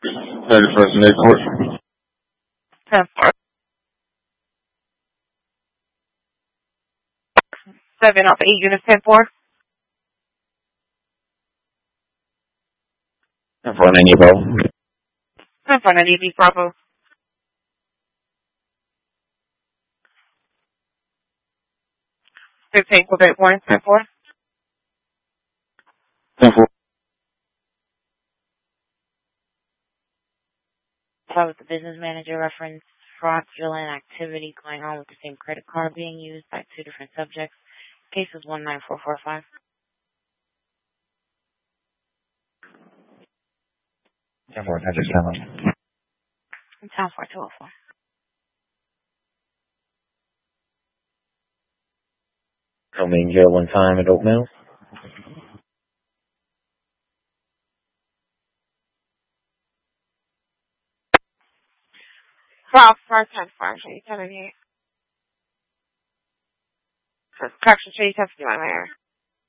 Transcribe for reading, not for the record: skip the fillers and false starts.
31st and Newport. 10-4. 7 off 8 units, 10-4. 10-4, 90 Bravo. 10-4, 90 Bravo. 15, Quebec 1, 10-4. 10-4. Talk with the business manager, reference fraudulent activity going on with the same credit card being used by 2 different subjects. Case is 19445. 10-4, 97. 10-4, 204. Coming jail 1 time, adult male. Ralph, 10-4, show you 78. Correction, show you 10-51, my error.